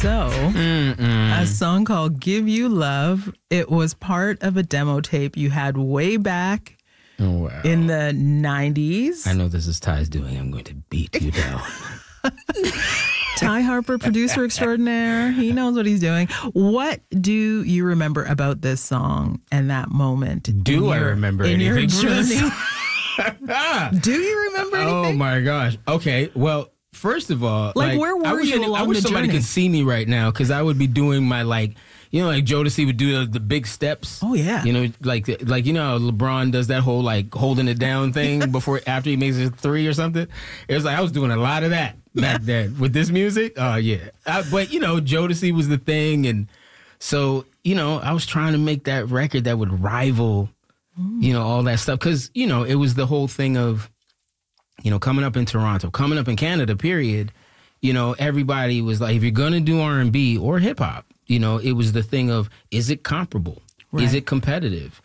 So, a song called Give You Love. It was part of a demo tape you had way back in the 90s. I know this is Ty's doing. I'm going to beat you down. Ty Harper, producer extraordinaire. He knows what he's doing. What do you remember about this song and that moment? I remember anything from this? Do you remember anything? Oh, my gosh. Okay, well, first of all, where were you along I wish the somebody journey? could see me right now because I would be doing my, like Jodeci would do the big steps. Oh, yeah. You know, like how LeBron does that whole, like, holding it down thing after he makes his three or something. It was like I was doing a lot of that back then with this music. Oh, yeah. But, Jodeci was the thing. And so, I was trying to make that record that would rival, all that stuff. Because, it was the whole thing of, coming up in Toronto, coming up in Canada, period. Everybody was like, if you're going to do R&B or hip hop, it was the thing of, is it comparable? Right. Is it competitive?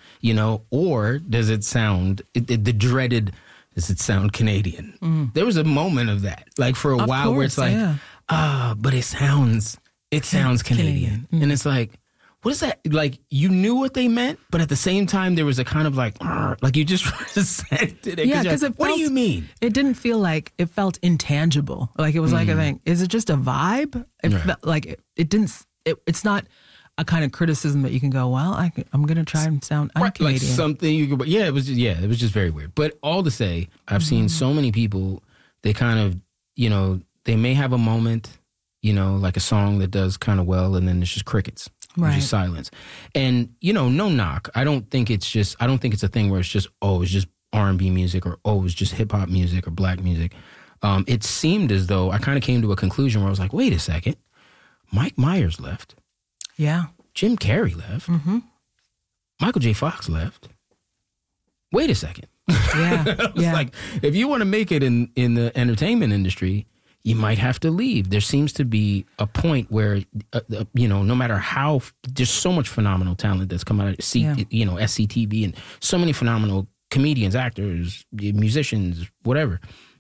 Or does it sound, the dreaded, does it sound Canadian? There was a moment of that, like for a while where it's like, but it sounds Canadian. And it's like, what is that? Like, you knew what they meant, but at the same time, there was a kind of like you just resented it. Yeah, because what do you mean? It didn't feel like, it felt intangible. Like it was like a thing. Is it just a vibe? It felt like it didn't. It's not a kind of criticism that you can go, well, I'm going to try and sound un-Canadian. Like something you could. Yeah, it was just very weird. But all to say, I've seen so many people. They kind of, they may have a moment, like a song that does kind of well, and then it's just crickets. Right. Just silence. And, no knock. I don't think it's a thing where it's just, it's just R&B music or, it's just hip hop music or black music. It seemed as though I kind of came to a conclusion where I was like, wait a second. Mike Myers left. Yeah. Jim Carrey left. Mm-hmm. Michael J. Fox left. Wait a second. Yeah. Like, if you want to make it in the entertainment industry, you might have to leave. There seems to be a point where, no matter how, there's so much phenomenal talent that's come out of SCTV and so many phenomenal comedians, actors, musicians, whatever.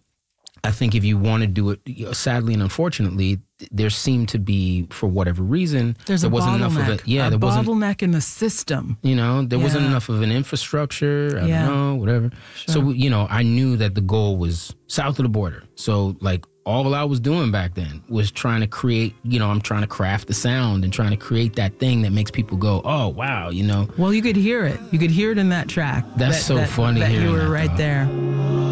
I think if you want to do it, sadly and unfortunately, there seemed to be, for whatever reason, there wasn't enough of it. Yeah, there wasn't bottleneck in the system. There wasn't enough of an infrastructure. I don't know, whatever. Sure. So, I knew that the goal was south of the border. So, like, all I was doing back then was trying to create, I'm trying to craft the sound and trying to create that thing that makes people go, oh, wow, Well, you could hear it. You could hear it in that track. That's so funny. That you were right there.